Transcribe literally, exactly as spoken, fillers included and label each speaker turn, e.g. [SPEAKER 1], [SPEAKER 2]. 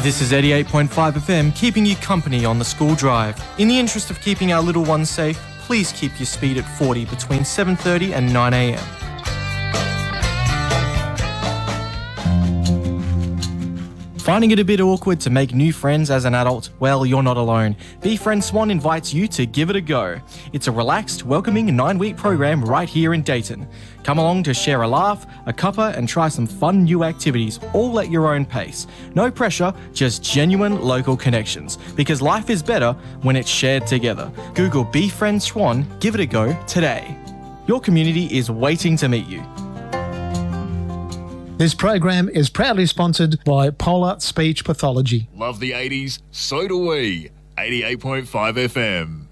[SPEAKER 1] This is eighty-eight point five F M, keeping you company on the school drive. In the interest of keeping our little ones safe, please keep your speed at forty between seven thirty and nine a m. Finding it a bit awkward to make new friends as an adult? Well, you're not alone. BeFriend Swan invites you to give it a go. It's a relaxed, welcoming nine-week program right here in Dayton. Come along to share a laugh, a cuppa, and try some fun new activities, all at your own pace. No pressure, just genuine local connections. Because life is better when it's shared together. Google BeFriend Swan, give it a go today. Your community is waiting to meet you.
[SPEAKER 2] This program is proudly sponsored by Polar Speech Pathology.
[SPEAKER 3] Love the eighties? So do we. eighty-eight point five F M.